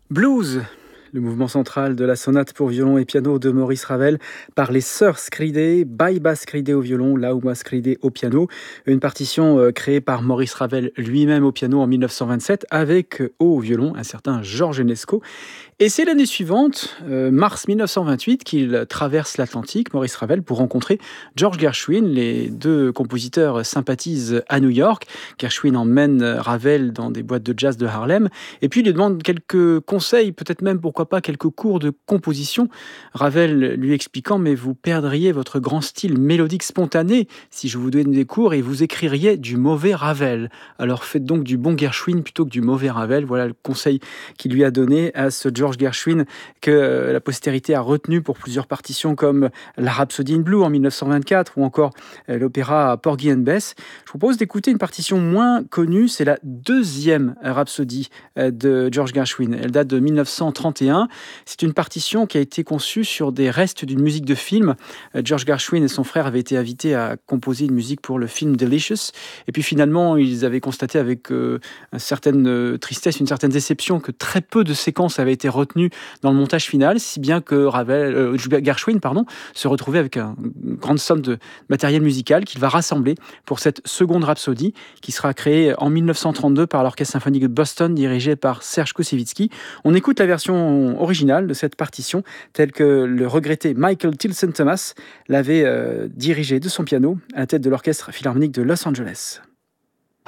Blues, le mouvement central de la sonate pour violon et piano de Maurice Ravel par les sœurs Scridet, Baïba Scridet au violon, Lauma Scridet au piano. Une partition créée par Maurice Ravel lui-même au piano en 1927 avec au violon un certain Georges Enesco. Et c'est l'année suivante, mars 1928, qu'il traverse l'Atlantique, Maurice Ravel, pour rencontrer George Gershwin. Les deux compositeurs sympathisent à New York. Gershwin emmène Ravel dans des boîtes de jazz de Harlem. Et puis il lui demande quelques conseils, peut-être même, pourquoi pas, quelques cours de composition. Ravel lui expliquant: mais vous perdriez votre grand style mélodique spontané si je vous donnais des cours et vous écririez du mauvais Ravel. Alors faites donc du bon Gershwin plutôt que du mauvais Ravel. Voilà le conseil qu'il lui a donné à ce George Gershwin que la postérité a retenu pour plusieurs partitions comme la Rhapsody in Blue en 1924 ou encore l'opéra Porgy and Bess. Je vous propose d'écouter une partition moins connue, c'est la deuxième Rhapsodie de George Gershwin. Elle date de 1931. C'est une partition qui a été conçue sur des restes d'une musique de film. George Gershwin et son frère avaient été invités à composer une musique pour le film Delicious. Et puis finalement, ils avaient constaté avec une certaine tristesse, une certaine déception que très peu de séquences avaient été retenues dans le montage final, si bien que Gershwin se retrouvait avec une grande somme de matériel musical qu'il va rassembler pour cette seconde rhapsodie qui sera créée en 1932 par l'Orchestre symphonique de Boston dirigé par Serge Koussevitzky. On écoute la version originale de cette partition telle que le regretté Michael Tilson Thomas l'avait dirigée de son piano à la tête de l'Orchestre philharmonique de Los Angeles.